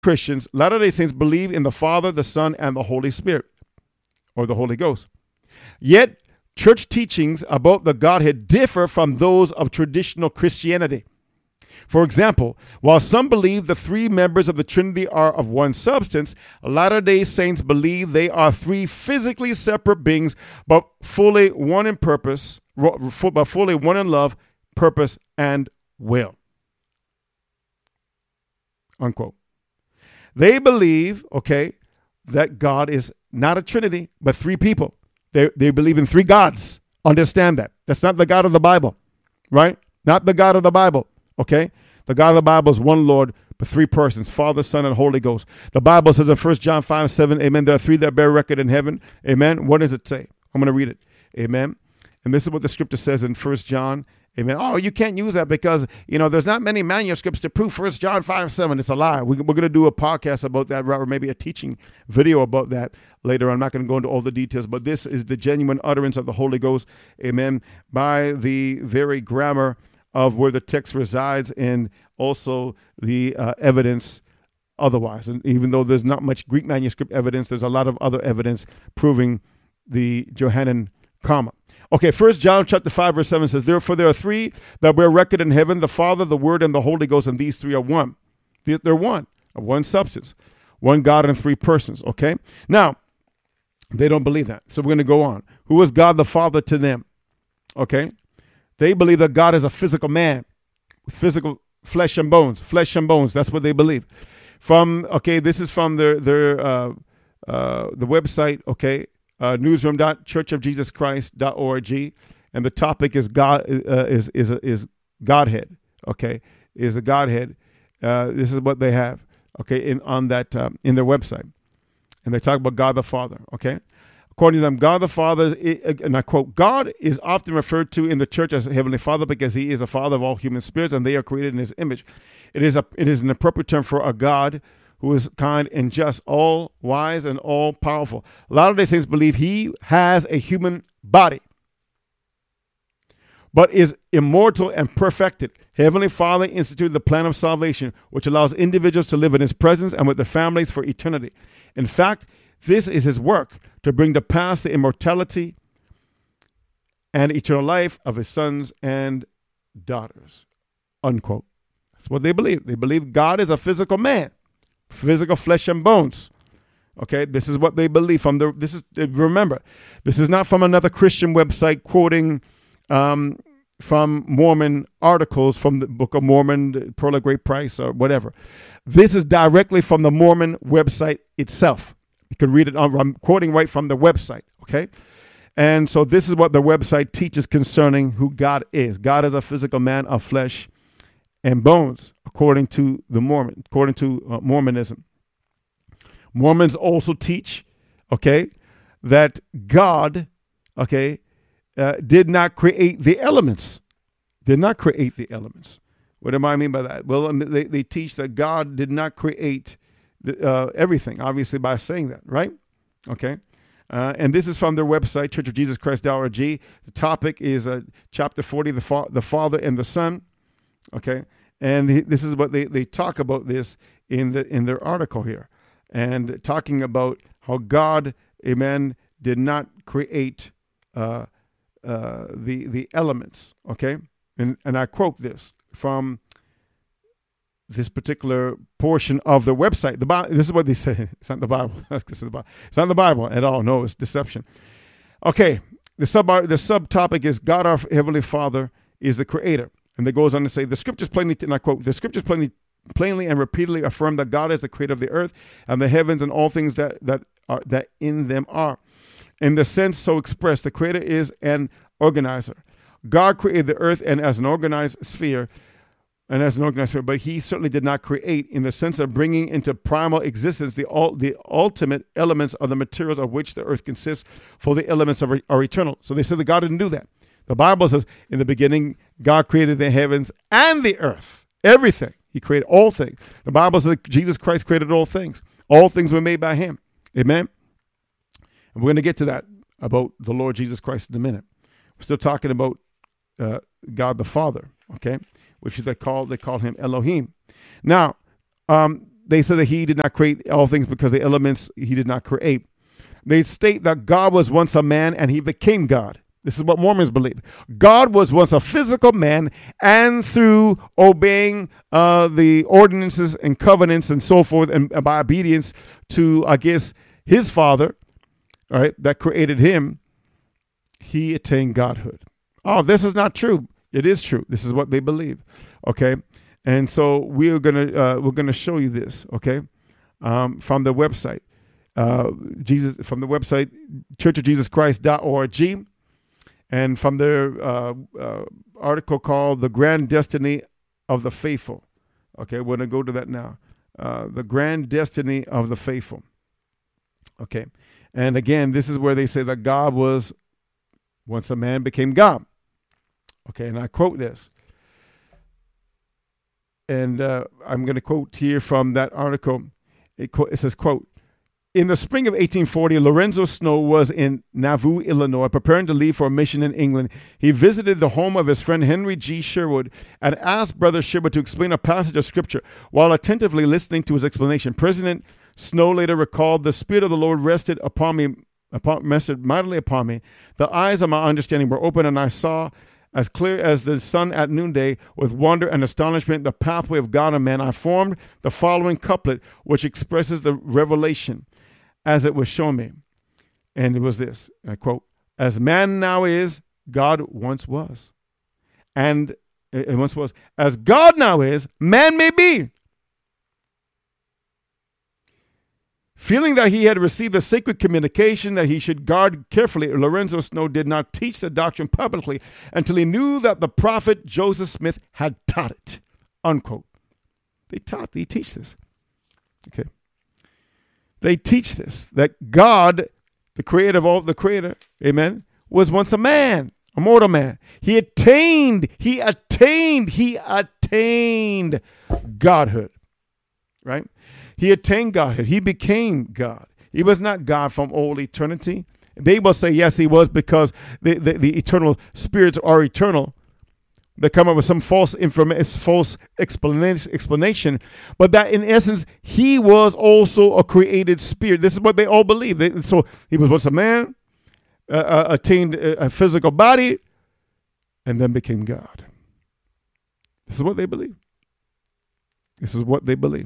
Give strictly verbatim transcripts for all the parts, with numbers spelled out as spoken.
Christians, Latter-day Saints believe in the Father, the Son, and the Holy Spirit, or the Holy Ghost. Yet, church teachings about the Godhead differ from those of traditional Christianity. For example, while some believe the three members of the Trinity are of one substance, Latter-day Saints believe they are three physically separate beings, but fully one in purpose, but fully one in love, purpose, and will. Unquote. They believe, okay, that God is not a Trinity, but three people. They they believe in three gods. Understand that. That's not the God of the Bible, right? Not the God of the Bible, okay? The God of the Bible is one Lord, but three persons, Father, Son, and Holy Ghost. The Bible says in First John five, seven, amen, there are three that bear record in heaven, amen. What does it say? I'm going to read it, amen. And this is what the scripture says in First John, amen. Oh, you can't use that because, you know, there's not many manuscripts to prove First John five, seven. It's a lie. We, we're going to do a podcast about that, or maybe a teaching video about that later. I'm not going to go into all the details, but this is the genuine utterance of the Holy Ghost, amen, by the very grammar of where the text resides and also the uh, evidence otherwise. And even though there's not much Greek manuscript evidence, there's a lot of other evidence proving the Johannine comma. Okay, First John chapter five, verse seven says, therefore there are three that bear record in heaven, the Father, the Word, and the Holy Ghost, and these three are one. They're one, one substance, one God in three persons, okay? Now, they don't believe that. So we're going to go on. Who is God the Father to them? Okay? They believe that God is a physical man, physical flesh and bones, flesh and bones. That's what they believe. From, okay, this is from their, their uh, uh, the website, okay, uh, newsroom dot church of jesus christ dot org, and the topic is God uh, is is is Godhead, okay, is the Godhead. Uh, this is what they have, okay, in on that um, in their website, and they talk about God the Father, okay. According to them, God the Father, and I quote, God is often referred to in the church as Heavenly Father because he is a father of all human spirits and they are created in his image. It is a it is an appropriate term for a God who is kind and just, all wise and all powerful. Latter-day Saints believe he has a human body, but is immortal and perfected. Heavenly Father instituted the plan of salvation, which allows individuals to live in his presence and with their families for eternity. In fact, this is his work, to bring to pass the immortality and eternal life of his sons and daughters. Unquote. That's what they believe. They believe God is a physical man, physical flesh and bones. Okay, this is what they believe from the, this is, remember, this is not from another Christian website quoting um, from Mormon articles from the Book of Mormon, Pearl of Great Price, or whatever. This is directly from the Mormon website itself. You can read it. On, I'm quoting right from the website, okay? And so this is what the website teaches concerning who God is. God is a physical man of flesh and bones, according to the Mormon, according to uh, Mormonism. Mormons also teach, okay, that God, okay, uh, did not create the elements. Did not create the elements. What do I mean by that? Well, they, they teach that God did not create the, uh, everything, obviously, by saying that, right? Okay. Uh, and this is from their website, church of jesus christ dot org. The topic is uh, chapter forty, the, fa- the Father and the Son. Okay. And he, this is what they, they talk about this in the in their article here. And talking about how God, amen, did not create uh, uh, the the elements, okay? And and I quote this from this particular portion of the website. The Bible, this is what they say. It's not the Bible. It's not the Bible at all. No, it's deception. Okay, the sub the subtopic is God our Heavenly Father is the Creator, and it goes on to say the Scriptures plainly, and I quote, the Scriptures plainly. plainly and repeatedly affirm that God is the creator of the earth and the heavens and all things that that are that in them are. In the sense so expressed, the creator is an organizer. God created the earth and as an organized sphere, and as an organized sphere, but he certainly did not create in the sense of bringing into primal existence the all the ultimate elements of the materials of which the earth consists, for the elements are, are eternal. So they said that God didn't do that. The Bible says, in the beginning, God created the heavens and the earth, everything. He created all things. The Bible says that Jesus Christ created all things. All things were made by him. Amen? And we're going to get to that about the Lord Jesus Christ in a minute. We're still talking about uh, God the Father, okay, which they call they call him Elohim. Now, um, they say that he did not create all things because the elements he did not create. They state that God was once a man and he became God. This is what Mormons believe. God was once a physical man, and through obeying uh, the ordinances and covenants and so forth, and, and by obedience to, I guess, his father, all right, that created him, he attained godhood. Oh, this is not true. It is true. This is what they believe. Okay, and so we're gonna uh, we're gonna show you this. Okay, um, from the website, uh, Jesus from the website church of jesus christ dot org. And from their uh, uh, article called The Grand Destiny of the Faithful. Okay, we're going to go to that now. Uh, the Grand Destiny of the Faithful. Okay, and again, this is where they say that God was, once a man became God. Okay, and I quote this. And uh, I'm going to quote here from that article. It, co- it says, quote, "In the spring of eighteen forty, Lorenzo Snow was in Nauvoo, Illinois, preparing to leave for a mission in England. He visited the home of his friend Henry G. Sherwood and asked Brother Sherwood to explain a passage of Scripture. While attentively listening to his explanation, President Snow later recalled, 'The Spirit of the Lord rested upon me, upon, rested mightily upon me. The eyes of my understanding were open, and I saw as clear as the sun at noonday, with wonder and astonishment, the pathway of God and man. I formed the following couplet, which expresses the revelation as it was shown me.' And it was this, I quote, 'As man now is, God once was. And it once was. As God now is, man may be.' Feeling that he had received a sacred communication that he should guard carefully, Lorenzo Snow did not teach the doctrine publicly until he knew that the prophet Joseph Smith had taught it." Unquote. They taught, they teach this. Okay. They teach this, that God, the creator of all, the creator, amen, was once a man, a mortal man. He attained, he attained, he attained godhood, right? He attained godhood. He became God. He was not God from all eternity. They will say, yes, he was, because the, the, the eternal spirits are eternal. They come up with some false information, false explanation, explanation, but that in essence, he was also a created spirit. This is what they all believe. They, so he was once a man, uh, uh, attained a, a physical body, and then became God. This is what they believe. This is what they believe.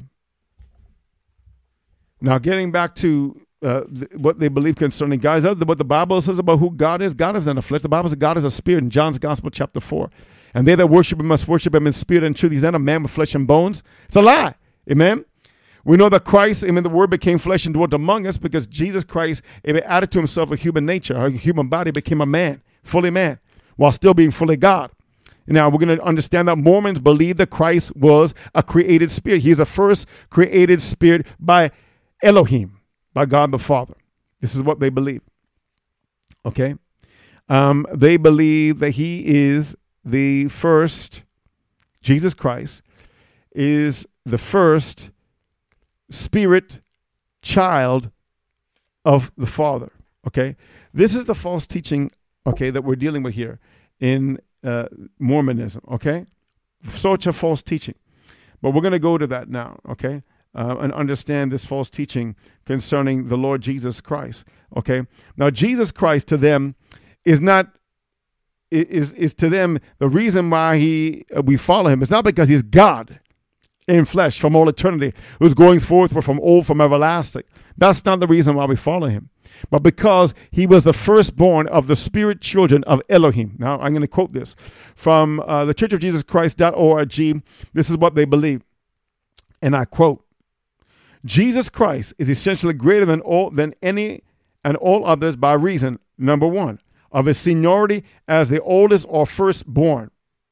Now, getting back to uh, th- what they believe concerning God, is what the Bible says about who God is. God is not a flesh. The Bible says God is a spirit in John's Gospel, chapter four. And they that worship him must worship him in spirit and truth. He's not a man with flesh and bones. It's a lie. Amen. We know that Christ, amen, the word became flesh and dwelt among us, because Jesus Christ, amen, added to himself a human nature, a human body, became a man, fully man, while still being fully God. Now, we're going to understand that Mormons believe that Christ was a created spirit. He is a first created spirit by Elohim, by God the Father. This is what they believe. Okay? Um, they believe that he is the first, Jesus Christ is the first spirit child of the Father. Okay? This is the false teaching, okay, that we're dealing with here in uh, Mormonism. Okay? Such a false teaching. But we're going to go to that now. Okay? Uh, and understand this false teaching concerning the Lord Jesus Christ. Okay, now Jesus Christ to them is not is is to them the reason why he uh, we follow him. It's not because he's God in flesh from all eternity, who's going forth from old, from everlasting. That's not the reason why we follow him, but because he was the firstborn of the spirit children of Elohim. Now I'm going to quote this from uh, the church of jesus christ dot org. This is what they believe, and I quote: "Jesus Christ is essentially greater than all than any and all others by reason, number one, of his seniority as the oldest or firstborn.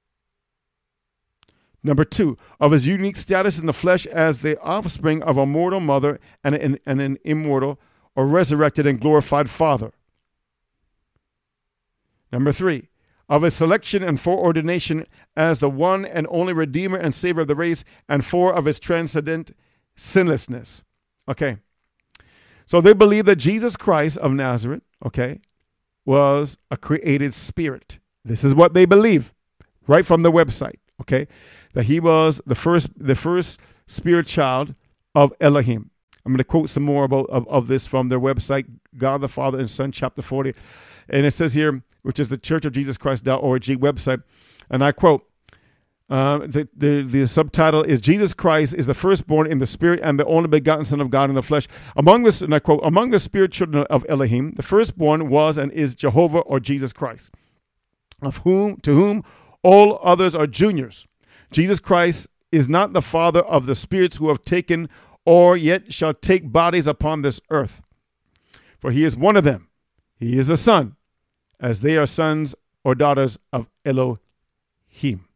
Number two, of his unique status in the flesh as the offspring of a mortal mother and an, and an immortal or resurrected and glorified father. Number three, of his selection and foreordination as the one and only Redeemer and Savior of the race, and four, of his transcendent sinlessness." Okay. So they believe that Jesus Christ of Nazareth, okay, was a created spirit. This is what they believe right from the website, okay, that he was the first the first spirit child of Elohim. I'm going to quote some more about of, of this from their website, God the Father and Son, chapter forty. And it says here, which is the church of jesus christ dot org website, and I quote, uh, the, the, the subtitle is, Jesus Christ is the firstborn in the spirit and the only begotten Son of God in the flesh. Among this, and I quote, among the spirit children of Elohim, the firstborn was and is Jehovah, or Jesus Christ, of whom to whom all others are juniors. Jesus Christ is not the father of the spirits who have taken or yet shall take bodies upon this earth. For he is one of them. He is the Son, as they are sons or daughters of Elohim.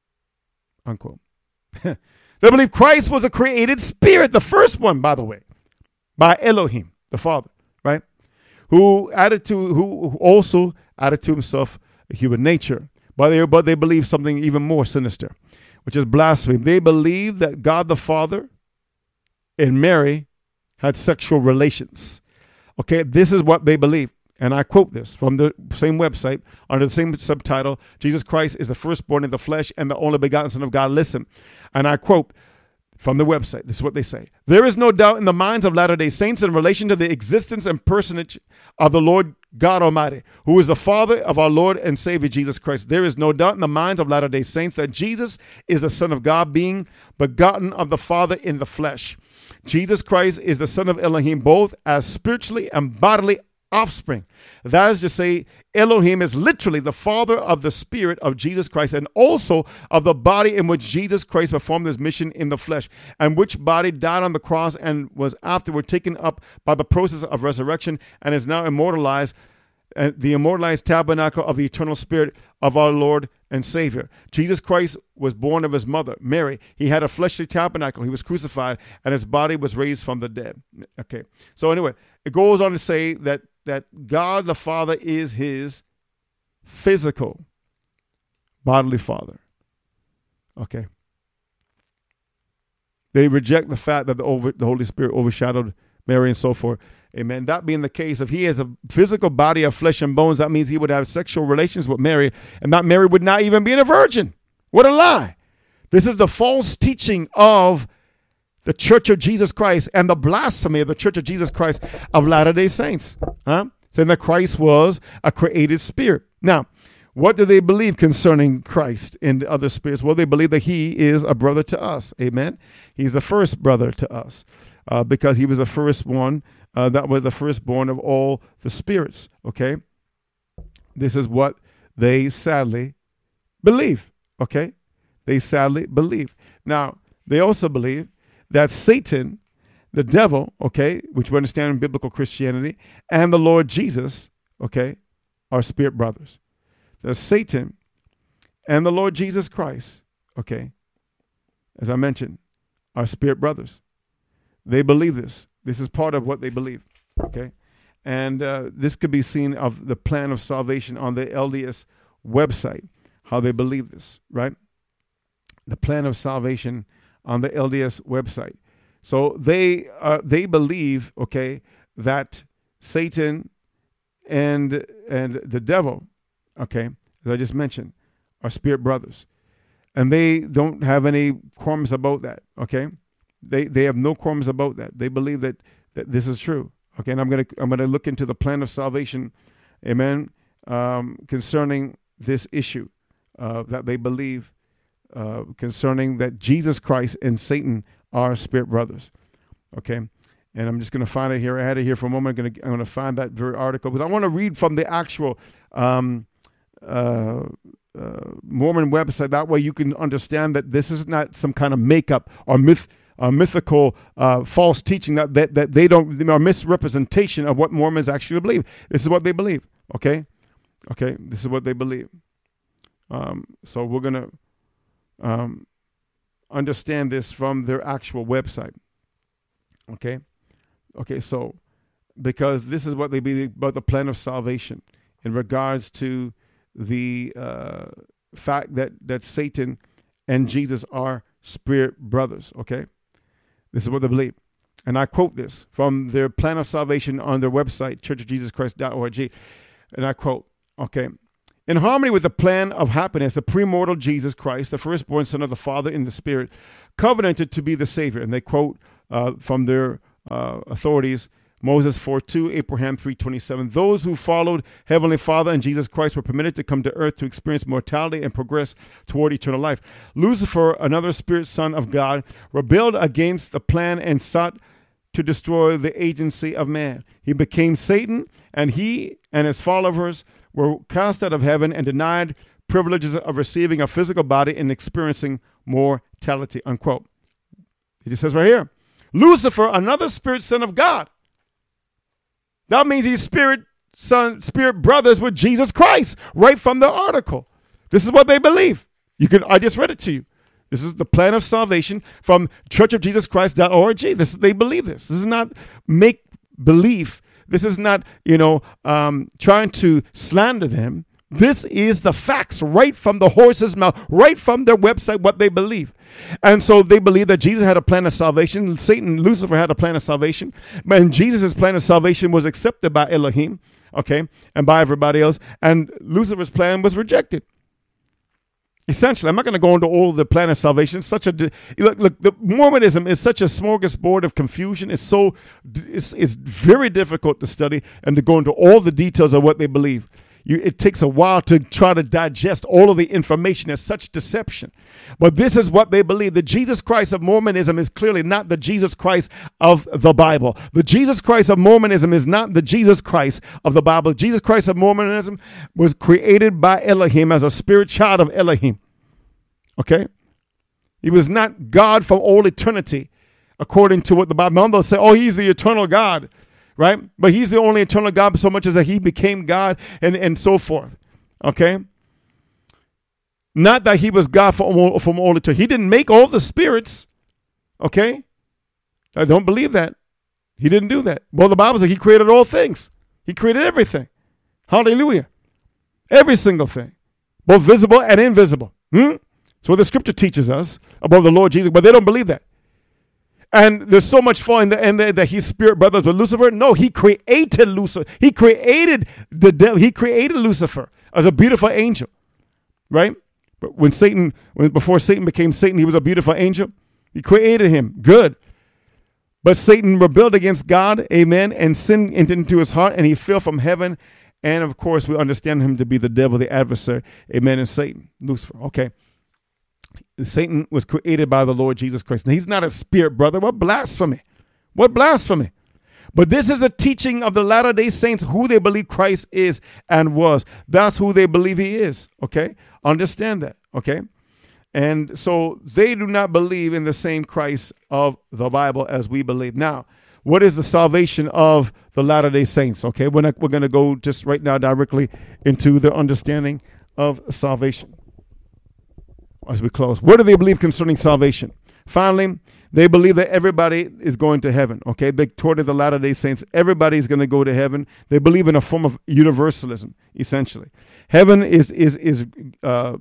Unquote. They believe Christ was a created spirit, the first one, by the way, by Elohim, the Father, right? Who added to, who also added to himself a human nature. But they, but they believe something even more sinister, which is blasphemy. They believe that God the Father and Mary had sexual relations. Okay, this is what they believe. And I quote this from the same website under the same subtitle, Jesus Christ is the firstborn in the flesh and the only begotten Son of God. Listen, and I quote from the website. This is what they say. There is no doubt in the minds of Latter-day Saints in relation to the existence and personage of the Lord God Almighty, who is the Father of our Lord and Savior Jesus Christ. There is no doubt in the minds of Latter-day Saints that Jesus is the Son of God, being begotten of the Father in the flesh. Jesus Christ is the Son of Elohim, both as spiritually and bodily offspring. That is to say, Elohim is literally the father of the spirit of Jesus Christ, and also of the body in which Jesus Christ performed his mission in the flesh, and which body died on the cross and was afterward taken up by the process of resurrection and is now immortalized, uh, the immortalized tabernacle of the eternal spirit of our Lord and Savior. Jesus Christ was born of his mother, Mary. He had a fleshly tabernacle. He was crucified, and his body was raised from the dead. Okay. So anyway, it goes on to say that that God the Father is his physical bodily father. Okay. They reject the fact that the, over, the Holy Spirit overshadowed Mary and so forth. Amen. That being the case, if he has a physical body of flesh and bones, that means he would have sexual relations with Mary, and that Mary would not even be a virgin. What a lie. This is the false teaching of the Church of Jesus Christ and the blasphemy of the Church of Jesus Christ of Latter-day Saints. Huh? Saying that Christ was a created spirit. Now, what do they believe concerning Christ and the other spirits? Well, they believe that he is a brother to us. Amen. He's the first brother to us uh, because he was the first one uh, that was the firstborn of all the spirits. Okay. This is what they sadly believe. Okay. They sadly believe. Now, they also believe that Satan, the devil, okay, which we understand in biblical Christianity, and the Lord Jesus, okay, are spirit brothers. That Satan and the Lord Jesus Christ, okay, as I mentioned, are spirit brothers. They believe this. This is part of what they believe, okay? And uh, this could be seen of the plan of salvation on the L D S website, how they believe this, right? The plan of salvation on the L D S website. So they uh, they believe, okay, that Satan and and the devil, okay, as I just mentioned, are spirit brothers, and they don't have any qualms about that. Okay, they they have no qualms about that. They believe that that this is true. Okay, and I'm gonna I'm gonna look into the plan of salvation, amen, um, concerning this issue uh, that they believe. Uh, concerning that Jesus Christ and Satan are spirit brothers. Okay. And I'm just going to find it here. I had it here for a moment. I'm going to, I'm going to find that very article. But I want to read from the actual um, uh, uh, Mormon website. That way you can understand that this is not some kind of makeup or myth, uh, mythical uh, false teaching that, that, that they don't, or misrepresentation of what Mormons actually believe. This is what they believe. Okay. Okay. This is what they believe. Um, so we're going to Um, understand this from their actual website. Okay. Okay. So, because this is what they believe about the plan of salvation in regards to the uh, fact that, that Satan and Jesus are spirit brothers. Okay. This is what they believe. And I quote this from their plan of salvation on their website, church of jesus christ dot org. And I quote, okay. In harmony with the plan of happiness, the premortal Jesus Christ, the firstborn Son of the Father in the Spirit, covenanted to be the Savior. And they quote uh, from their uh, authorities. Moses four two, Abraham three twenty-seven. Those who followed Heavenly Father and Jesus Christ were permitted to come to earth to experience mortality and progress toward eternal life. Lucifer, another spirit son of God, rebelled against the plan and sought to destroy the agency of man. He became Satan, and he and his followers were cast out of heaven and denied privileges of receiving a physical body and experiencing mortality, unquote. It just says right here, Lucifer, another spirit son of God. That means he's spirit son, spirit brothers with Jesus Christ, right from the article. This is what they believe. You can, I just read it to you. This is the plan of salvation from church of jesus christ dot org. This is, they believe this. This is not make belief. This is not, you know, um, trying to slander them. This is the facts right from the horse's mouth, right from their website, what they believe. And so they believe that Jesus had a plan of salvation. Satan, Lucifer had a plan of salvation. And Jesus' plan of salvation was accepted by Elohim, okay, and by everybody else. And Lucifer's plan was rejected. Essentially, I'm not going to go into all the plan of salvation. It's such a look, look. The Mormonism is such a smorgasbord of confusion. It's so it's, it's very difficult to study and to go into all the details of what they believe. You, it takes a while to try to digest all of the information. It's such deception. But this is what they believe. The Jesus Christ of Mormonism is clearly not the Jesus Christ of the Bible. The Jesus Christ of Mormonism is not the Jesus Christ of the Bible. The Jesus Christ of Mormonism was created by Elohim as a spirit child of Elohim. Okay? He was not God from all eternity, according to what the Bible. They'll say, oh, he's the eternal God. Right? But he's the only eternal God so much as that he became God and, and so forth. Okay? Not that he was God from all, from all eternity. He didn't make all the spirits. Okay? I don't believe that. He didn't do that. Well, the Bible says he created all things. He created everything. Hallelujah. Every single thing. Both visible and invisible. Hmm? That's what the scripture teaches us about the Lord Jesus. But they don't believe that. And there's so much fun in the end that he's spirit brothers with Lucifer. No, he created Lucifer. He created the devil. He created Lucifer as a beautiful angel, right? But when Satan, when before Satan became Satan, he was a beautiful angel. He created him, good. But Satan rebelled against God, amen, and sin entered into his heart, and he fell from heaven. And of course, we understand him to be the devil, the adversary, amen, and Satan, Lucifer. Okay. Satan was created by the Lord Jesus Christ. Now, he's not a spirit brother. What blasphemy. What blasphemy. But this is the teaching of the Latter-day Saints, who they believe Christ is and was. That's who they believe he is. Okay? Understand that. Okay? And so they do not believe in the same Christ of the Bible as we believe. Now, what is the salvation of the Latter-day Saints? Okay? We're, not, we're going to go just right now directly into the understanding of salvation. As we close, what do they believe concerning salvation? Finally, they believe that everybody is going to heaven. Okay, they toward the Latter-day Saints, everybody is going to go to heaven. They believe in a form of universalism, essentially. Heaven is is is uh,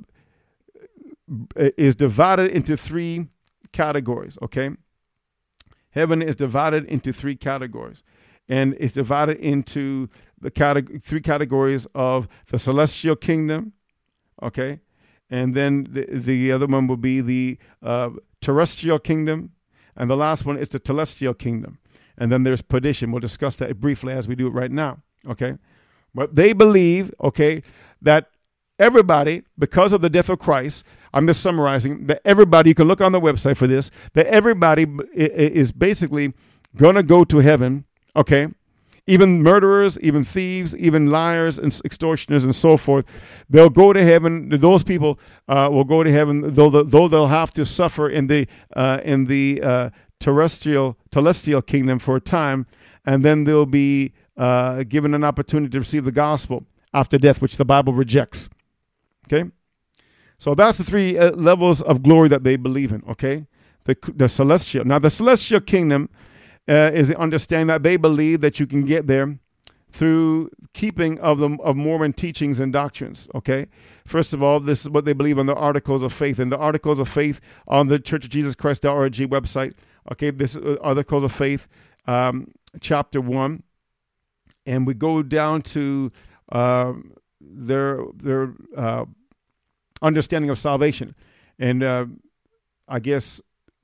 is divided into three categories. Okay, heaven is divided into three categories, and it's divided into the cate- three categories of the celestial kingdom. Okay. And then the, the other one will be the uh, terrestrial kingdom. And the last one is the telestial kingdom. And then there's perdition. We'll discuss that briefly as we do it right now. Okay. But they believe, okay, that everybody, because of the death of Christ, I'm just summarizing, that everybody, you can look on the website for this, that everybody is basically going to go to heaven. Okay. Even murderers, even thieves, even liars and extortioners and so forth, they'll go to heaven. Those people uh, will go to heaven, though the, though they'll have to suffer in the uh, in the uh, terrestrial celestial kingdom for a time, and then they'll be uh, given an opportunity to receive the gospel after death, which the Bible rejects. Okay, so that's the three uh, levels of glory that they believe in. Okay, the the celestial. Now the celestial kingdom. Uh, is the understanding that they believe that you can get there through keeping of the of Mormon teachings and doctrines. Okay, first of all, this is what they believe on the Articles of Faith, and the Articles of Faith on the Church of Jesus Christ dot org website. Okay, this is Articles of Faith, um, chapter one, and we go down to uh, their their uh, understanding of salvation, and uh, I guess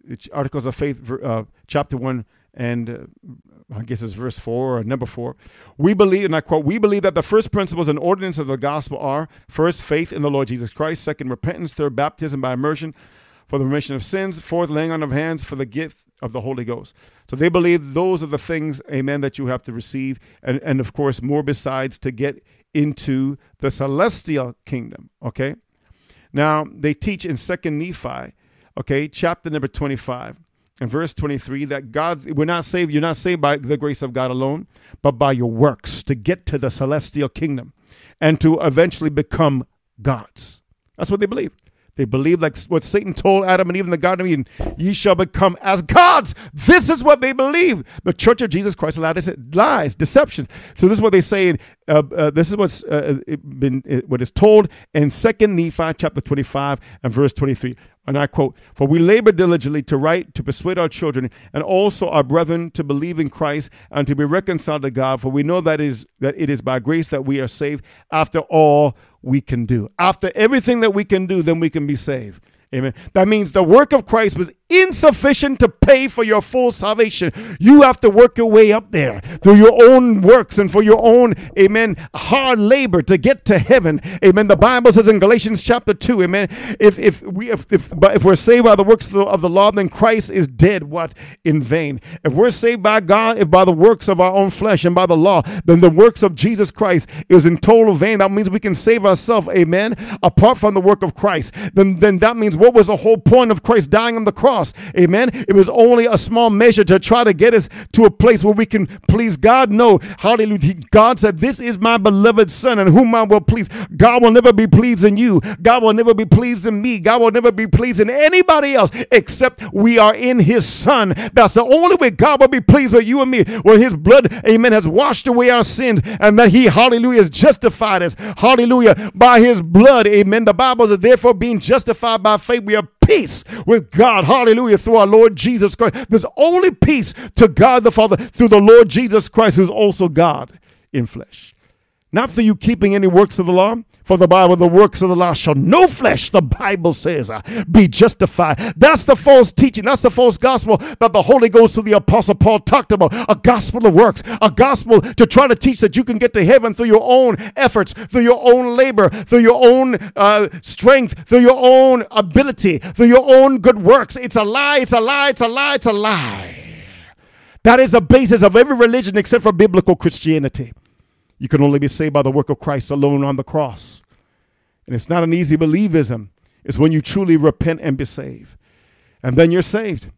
Articles of Faith, uh, chapter one, and uh, I guess it's verse four or number four. We believe, and I quote, we believe that the first principles and ordinances of the gospel are, first, faith in the Lord Jesus Christ. Second, repentance. Third, baptism by immersion for the remission of sins. Fourth, laying on of hands for the gift of the Holy Ghost. So they believe those are the things, amen, that you have to receive. And, and of course, more besides to get into the celestial kingdom, okay? Now, they teach in Second Nephi, okay, chapter number twenty-five. In verse twenty-three, that God, we're not saved, you're not saved by the grace of God alone, but by your works to get to the celestial kingdom and to eventually become gods. That's what they believe. They believe, like what Satan told Adam and Eve in the Garden of Eden, ye shall become as gods. This is what they believe. The Church of Jesus Christ allowed us lies, deception. So this is what they say. Uh, uh, this is what's uh, been uh, what is told in Second Nephi chapter twenty-five and verse twenty-three. And I quote, for we labor diligently to write, to persuade our children and also our brethren to believe in Christ and to be reconciled to God. For we know that it is, that it is by grace that we are saved after all we can do. After everything that we can do, then we can be saved. Amen. That means the work of Christ was insufficient to pay for your full salvation. You have to work your way up there through your own works and for your own, amen, hard labor to get to heaven. Amen. The Bible says in Galatians chapter two, amen, if if we if if, if we're saved by the works of the, of the law, then Christ is dead, what? In vain. If we're saved by God, if by the works of our own flesh and by the law, then the works of Jesus Christ is in total vain. That means we can save ourselves, amen, apart from the work of Christ. Then, then that means what was the whole point of Christ dying on the cross? Amen. It was only a small measure to try to get us to a place where we can please God. No. Hallelujah. God said, this is my beloved son in whom I will please. God will never be pleased in you. God will never be pleased in me. God will never be pleased in anybody else except we are in his son. That's the only way God will be pleased with you and me. When his blood, amen, has washed away our sins and that he, hallelujah, has justified us. Hallelujah. By his blood. Amen. The Bible says, therefore, being justified by faith, we have peace with God, hallelujah, through our Lord Jesus Christ. There's only peace to God the Father through the Lord Jesus Christ, who's also God in flesh. Not through you keeping any works of the law. For the Bible, the works of the law shall no flesh, the Bible says, uh, be justified. That's the false teaching. That's the false gospel that the Holy Ghost through the Apostle Paul talked about. A gospel of works. A gospel to try to teach that you can get to heaven through your own efforts, through your own labor, through your own uh, strength, through your own ability, through your own good works. It's a lie. It's a lie. It's a lie. It's a lie. That is the basis of every religion except for biblical Christianity. You can only be saved by the work of Christ alone on the cross. And it's not an easy believism. It's when you truly repent and be saved. And then you're saved,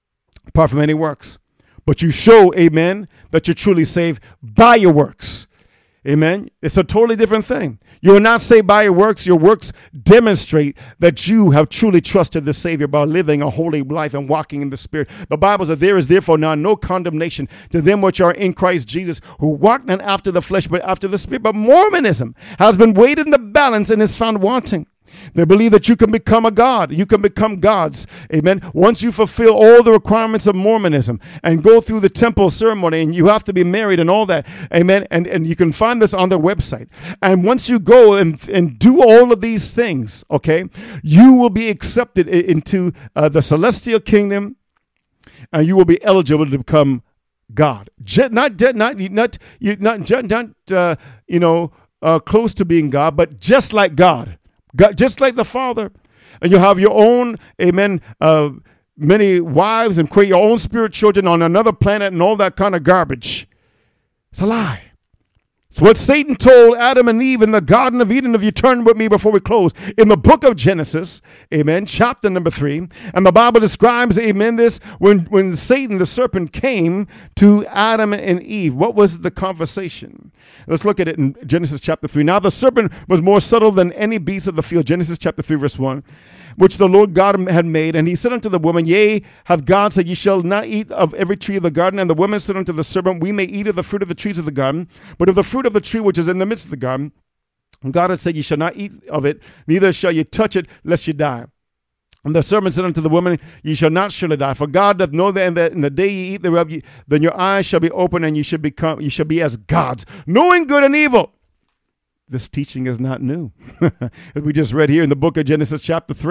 apart from any works. But you show, amen, that you're truly saved by your works. Amen. It's a totally different thing. You're not saved by your works. Your works demonstrate that you have truly trusted the Savior by living a holy life and walking in the Spirit. The Bible says there is therefore now no condemnation to them which are in Christ Jesus, who walk not after the flesh, but after the Spirit. But Mormonism has been weighed in the balance and is found wanting. They believe that you can become a god. You can become gods. Amen. Once you fulfill all the requirements of Mormonism and go through the temple ceremony and you have to be married and all that. Amen. And, and you can find this on their website. And once you go and, and do all of these things, okay, you will be accepted into uh, the celestial kingdom and you will be eligible to become God. Je- not, not, not, not, not, not uh, you know, uh, close to being God, but just like God. God, just like the Father, and you have your own, amen, uh, many wives and create your own spirit children on another planet and all that kind of garbage. It's a lie. It's what Satan told Adam and Eve in the Garden of Eden. If you turn with me before we close, in the book of Genesis, amen, chapter number three, and the Bible describes, amen, this, when, when Satan, the serpent, came to Adam and Eve. What was the conversation? Let's look at it in Genesis chapter three. Now the serpent was more subtle than any beast of the field. Genesis chapter three, verse one. Which the Lord God had made. And he said unto the woman, yea, hath God said, ye shall not eat of every tree of the garden. And the woman said unto the serpent, we may eat of the fruit of the trees of the garden, but of the fruit of the tree which is in the midst of the garden, God had said, ye shall not eat of it, neither shall ye touch it, lest ye die. And the serpent said unto the woman, ye shall not surely die, for God doth know that in the, in the day ye eat thereof, ye, then your eyes shall be open, and ye shall become, ye shall be as gods, knowing good and evil. This teaching is not new. As we just read here in the book of Genesis chapter three.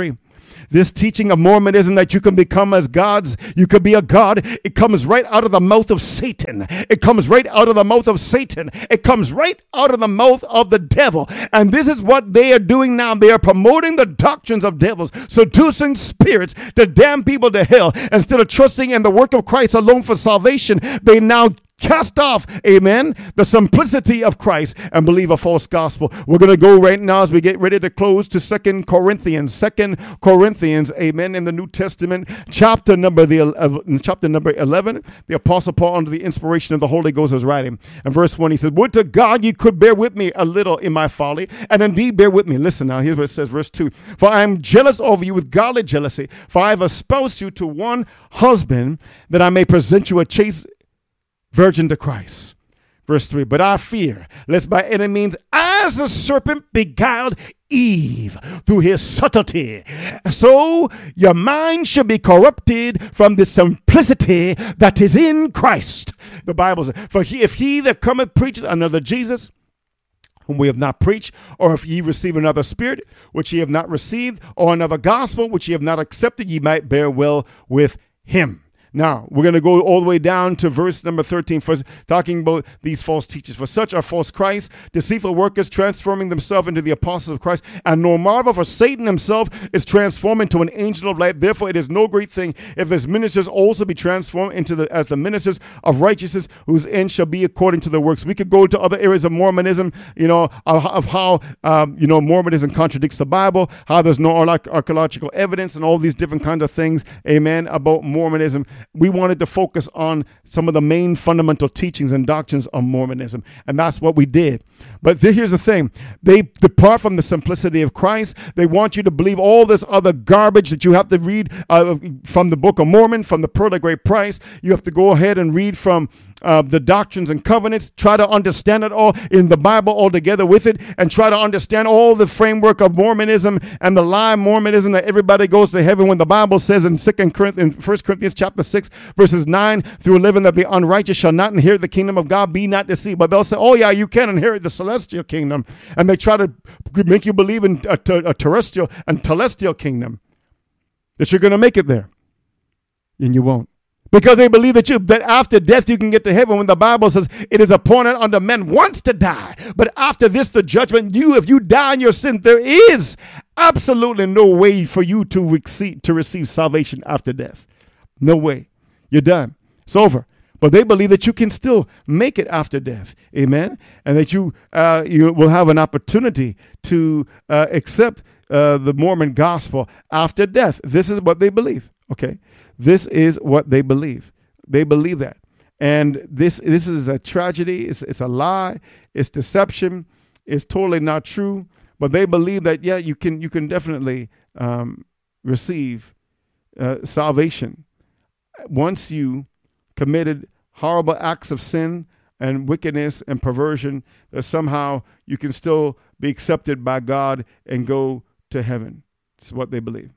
This teaching of Mormonism that you can become as gods, you could be a god, it comes right out of the mouth of Satan. It comes right out of the mouth of Satan. It comes right out of the mouth of the devil. And this is what they are doing now. They are promoting the doctrines of devils, seducing spirits to damn people to hell. Instead of trusting in the work of Christ alone for salvation, they now cast off, amen, the simplicity of Christ and believe a false gospel. We're going to go right now as we get ready to close to Second Corinthians. Second Corinthians, amen, in the New Testament, chapter number the uh, chapter number eleven. The Apostle Paul, under the inspiration of the Holy Ghost, is writing. And verse one, he says, would to God you could bear with me a little in my folly, and indeed bear with me. Listen now, here's what it says, verse two. For I am jealous over you with godly jealousy, for I have espoused you to one husband, that I may present you a chaste virgin to Christ. Verse three, but I fear lest by any means, as the serpent beguiled Eve through his subtlety, so your mind should be corrupted from the simplicity that is in Christ. The Bible says, for he, if he that cometh preaches another Jesus, whom we have not preached, or if ye receive another spirit, which ye have not received, or another gospel, which ye have not accepted, ye might bear well with him. Now, we're going to go all the way down to verse number thirteen, first, talking about these false teachers. For such are false Christs, deceitful workers, transforming themselves into the apostles of Christ. And no marvel, for Satan himself is transformed into an angel of light. Therefore, it is no great thing if his ministers also be transformed into the as the ministers of righteousness, whose end shall be according to their works. We could go to other areas of Mormonism, you know, of, of how, um, you know, Mormonism contradicts the Bible, how there's no archaeological evidence, and all these different kinds of things, amen, about Mormonism. We wanted to focus on some of the main fundamental teachings and doctrines of Mormonism, and that's what we did. But th- here's the thing. They depart from the simplicity of Christ. They want you to believe all this other garbage that you have to read uh, from the Book of Mormon, from the Pearl of Great Price. You have to go ahead and read from uh, the Doctrines and Covenants, try to understand it all in the Bible all together with it, and try to understand all the framework of Mormonism and the lie Mormonism that everybody goes to heaven, when the Bible says in Second Corinthians, First Corinthians chapter six, verses nine through eleven, that the unrighteous shall not inherit the kingdom of God. Be not deceived. But they'll say, oh yeah, you can inherit the celestial kingdom. And they try to make you believe in a, a terrestrial and celestial kingdom, that you're going to make it there. And you won't. Because they believe that you that after death you can get to heaven, when the Bible says it is appointed unto men once to die. But after this, the judgment. You, if you die in your sin, there is absolutely no way for you to receive, to receive salvation after death. No way. You're done. It's over. But they believe that you can still make it after death. Amen. And that you uh, you will have an opportunity to uh, accept uh, the Mormon gospel after death. This is what they believe. Okay. This is what they believe. They believe that. And this this is a tragedy. It's, it's a lie. It's deception. It's totally not true. But they believe that, yeah, you can you can definitely um, receive uh, salvation once you committed horrible acts of sin and wickedness and perversion, that somehow you can still be accepted by God and go to heaven. It's what they believe.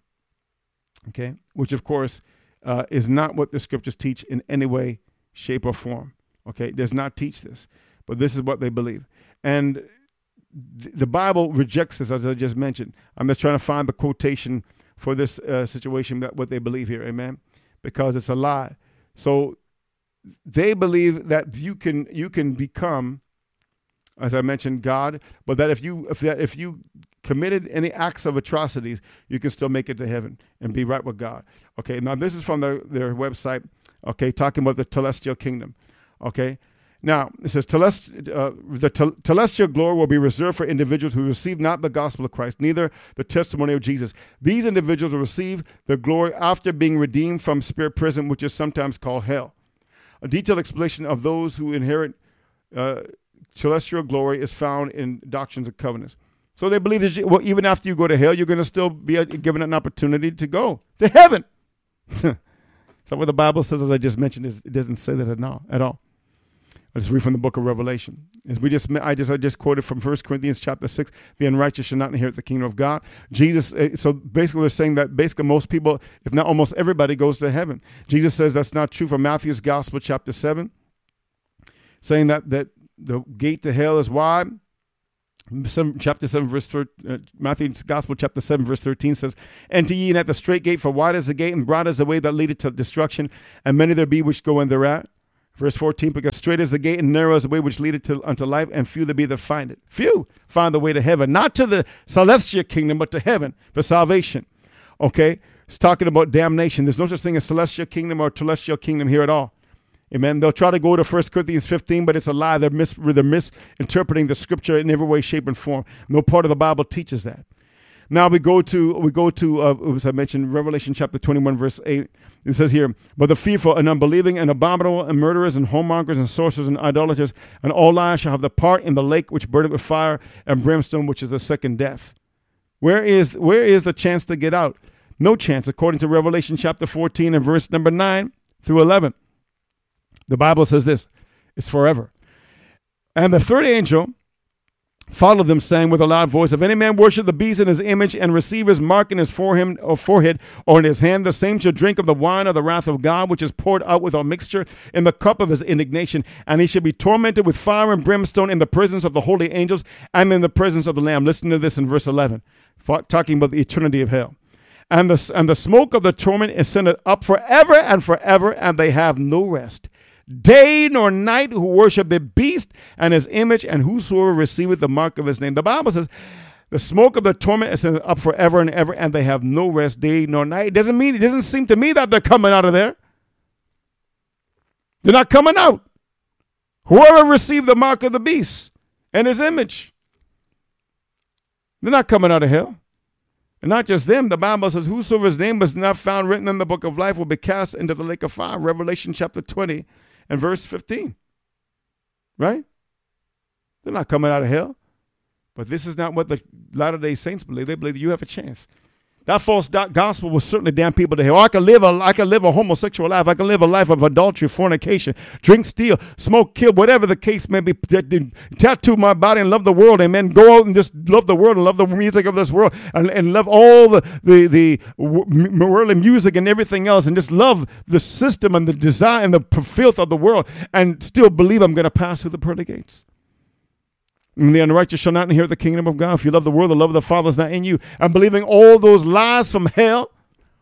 Okay? Which, of course, uh, is not what the scriptures teach in any way, shape, or form. Okay? It does not teach this. But this is what they believe. And th- the Bible rejects this, as I just mentioned. I'm just trying to find the quotation for this uh, situation, that what they believe here. Amen? Because it's a lie. So they believe that you can you can become, as I mentioned, God, but that if you if that if you committed any acts of atrocities, you can still make it to heaven and be right with God. Okay, now this is from their, their website, okay, talking about the celestial kingdom. Okay, now it says, Telest, uh, the tel- celestial glory will be reserved for individuals who receive not the gospel of Christ, neither the testimony of Jesus. These individuals will receive the glory after being redeemed from spirit prison, which is sometimes called hell. A detailed explanation of those who inherit uh, celestial glory is found in Doctrines and Covenants. So they believe that you, well, even after you go to hell, you're going to still be a, given an opportunity to go to heaven. So what the Bible says, as I just mentioned, is it doesn't say that at all. At all. Let's read from the book of Revelation. As we just, I just, I just quoted from First Corinthians chapter six. The unrighteous shall not inherit the kingdom of God. Jesus. So basically, they're saying that basically most people, if not almost everybody, goes to heaven. Jesus says that's not true from Matthew's Gospel, chapter seven, saying that that the gate to hell is wide, Some, chapter seven, verse thirteen, uh, Matthew's Gospel, chapter seven, verse thirteen says, "Enter ye in at the straight gate, for wide is the gate, and broad is the way that leadeth to destruction, and many there be which go in thereat." Verse fourteen, "Because straight is the gate, and narrow is the way which leadeth to, unto life, and few there be that find it." Few find the way to heaven, not to the celestial kingdom, but to heaven for salvation. Okay, it's talking about damnation. There's no such thing as celestial kingdom or celestial kingdom here at all. Amen. They'll try to go to First Corinthians fifteen, but it's a lie. They're, mis- they're misinterpreting the scripture in every way, shape, and form. No part of the Bible teaches that. Now we go to, we go to uh, as I mentioned, Revelation chapter twenty-one, verse eight. It says here, "But the fearful and unbelieving and abominable and murderers and whoremongers and sorcerers and idolaters and all liars shall have the part in the lake which burneth with fire and brimstone, which is the second death." Where is, where is the chance to get out? No chance, according to Revelation chapter fourteen and verse number nine through eleven. The Bible says this, it's forever. "And the third angel followed them, saying with a loud voice, If any man worship the beast in his image and receive his mark in his forehead or forehead or in his hand, the same shall drink of the wine of the wrath of God, which is poured out without mixture in the cup of his indignation. And he shall be tormented with fire and brimstone in the presence of the holy angels and in the presence of the Lamb." Listen to this in verse eleven, talking about the eternity of hell. And the, and the smoke of the torment is sent up forever and forever, and they have no rest, day nor night, who worship the beast and his image, and whosoever receiveth the mark of his name. The Bible says the smoke of the torment is sent up forever and ever, and they have no rest, day nor night. It doesn't mean, it doesn't seem to me that they're coming out of there. They're not coming out. Whoever received the mark of the beast and his image, they're not coming out of hell. And not just them, the Bible says, "Whosoever's name was not found written in the book of life will be cast into the lake of fire." Revelation chapter twenty and verse fifteen. Right? They're not coming out of hell. But this is not what the Latter-day Saints believe. They believe that you have a chance. That false gospel will certainly damn people to hell. I can live a, I can live a homosexual life. I can live a life of adultery, fornication, drink, steal, smoke, kill, whatever the case may be. Tattoo my body and love the world. Amen. Go out and just love the world and love the music of this world and, and love all the, the, the worldly music and everything else, and just love the system and the design and the filth of the world, and still believe I'm going to pass through the pearly gates. And the unrighteous shall not inherit the kingdom of God. If you love the world, the love of the Father is not in you. And believing all those lies from hell,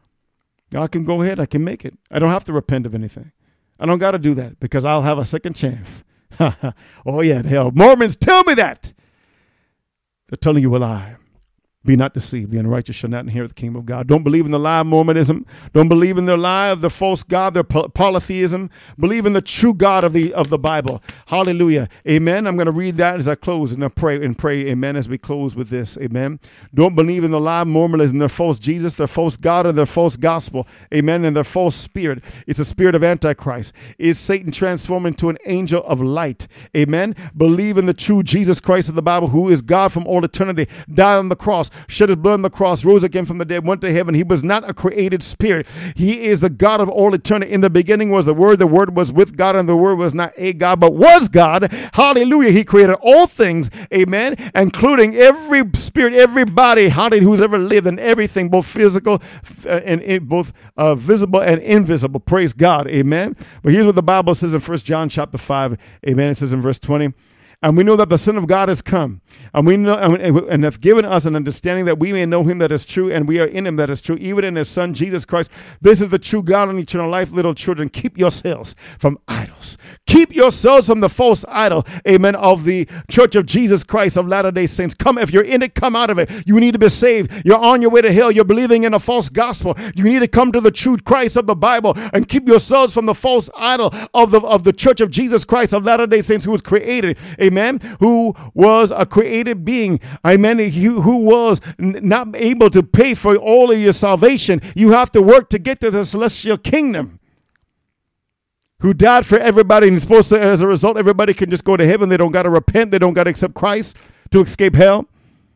I can go ahead. I can make it. I don't have to repent of anything. I don't got to do that, because I'll have a second chance. Oh, yeah, hell. Mormons tell me that. They're telling you a lie. Be not deceived. The unrighteous shall not inherit the kingdom of God. Don't believe in the lie of Mormonism. Don't believe in the lie of the false God, their polytheism. Believe in the true God of the of the Bible. Hallelujah. Amen. I'm going to read that as I close and I pray and pray. Amen. As we close with this. Amen. Don't believe in the lie of Mormonism, their false Jesus, their false God, and their false gospel. Amen. And their false spirit. It's a spirit of Antichrist. Is Satan transformed into an angel of light? Amen. Believe in the true Jesus Christ of the Bible, who is God from all eternity, died on the cross, shed his blood on the cross, rose again from the dead, went to heaven. He was not a created spirit. He is the God of all eternity. In the beginning was the Word. The Word was with God, and the Word was not a God, but was God. Hallelujah. He created all things. Amen. Including every spirit, every body, hallelujah, who's ever lived, and everything, both physical and, and both uh, visible and invisible. Praise God. Amen. But here's what the Bible says in First John chapter five. Amen. It says in verse twenty. And we know that the Son of God has come, and we know and, and have given us an understanding that we may know him that is true, and we are in him that is true, even in his Son, Jesus Christ. This is the true God and eternal life. Little children, keep yourselves from idols. Keep yourselves from the false idol, amen, of the Church of Jesus Christ of Latter-day Saints. Come, if you're in it, come out of it. You need to be saved. You're on your way to hell. You're believing in a false gospel. You need to come to the true Christ of the Bible and keep yourselves from the false idol of the, of the Church of Jesus Christ of Latter-day Saints, who was created, amen, who was a created being, amen, who, who was n- not able to pay for all of your salvation. You have to work to get to the celestial kingdom, who died for everybody, and supposed to, as a result, everybody can just go to heaven. They don't got to repent. They don't got to accept Christ to escape hell.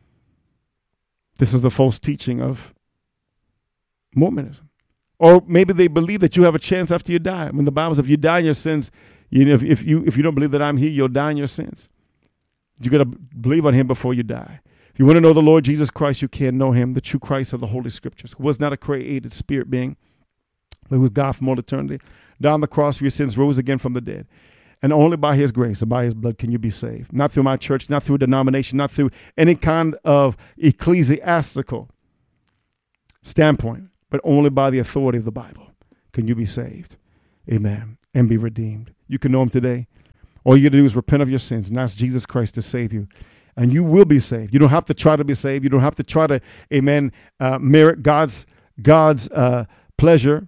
This is the false teaching of Mormonism. Or maybe they believe that you have a chance after you die. When the Bible says if you die in your sins, you know, if, if you if you don't believe that I'm here, you'll die in your sins. You got to believe on him before you die. If you want to know the Lord Jesus Christ, you can know him, the true Christ of the Holy Scriptures, who was not a created spirit being, but who was God from all eternity, died on the cross for your sins, rose again from the dead. And only by his grace and by his blood can you be saved. Not through my church, not through a denomination, not through any kind of ecclesiastical standpoint, but only by the authority of the Bible can you be saved. Amen. And be redeemed. You can know him today. All you got to do is repent of your sins and ask Jesus Christ to save you. And you will be saved. You don't have to try to be saved. You don't have to try to, amen, uh, merit God's, God's uh, pleasure.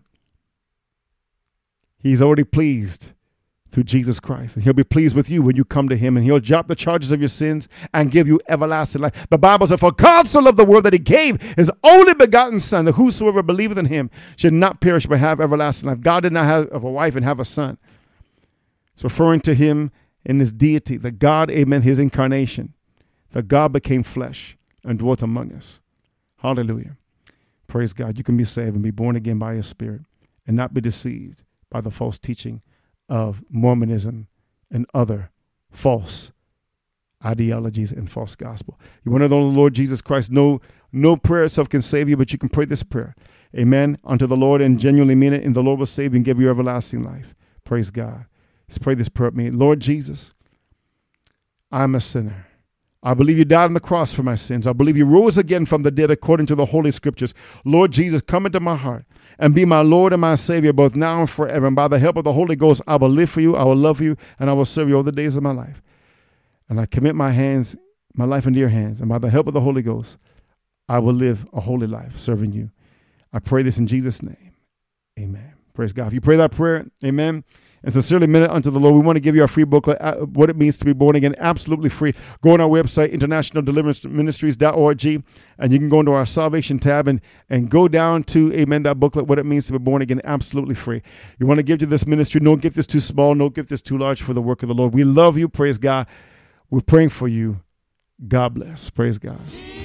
He's already pleased through Jesus Christ. And he'll be pleased with you when you come to him, and he'll drop the charges of your sins and give you everlasting life. The Bible says, for God so loved the world that he gave his only begotten son, that whosoever believeth in him should not perish but have everlasting life. God did not have a wife and have a son. It's referring to him in his deity, that God, amen, his incarnation, that God became flesh and dwelt among us. Hallelujah. Praise God. You can be saved and be born again by his Spirit and not be deceived by the false teaching of Mormonism and other false ideologies and false gospel. You want to know the Lord Jesus Christ? No, no prayer itself can save you, but you can pray this prayer. Amen. Unto the Lord and genuinely mean it, and the Lord will save you and give you everlasting life. Praise God. Let's pray this prayer with me. Lord Jesus, I'm a sinner. I believe you died on the cross for my sins. I believe you rose again from the dead according to the Holy Scriptures. Lord Jesus, come into my heart and be my Lord and my Savior both now and forever. And by the help of the Holy Ghost, I will live for you, I will love you, and I will serve you all the days of my life. And I commit my hands, my life into your hands. And by the help of the Holy Ghost, I will live a holy life serving you. I pray this in Jesus' name. Amen. Praise God. If you pray that prayer, amen, and sincerely meant it unto the Lord, we want to give you our free booklet, uh, What It Means to Be Born Again, absolutely free. Go on our website, international deliverance ministries dot org, and you can go into our salvation tab and, and go down to, amen, that booklet, What It Means to Be Born Again, absolutely free. You want to give to this ministry, no gift is too small, no gift is too large for the work of the Lord. We love you, praise God. We're praying for you. God bless. Praise God.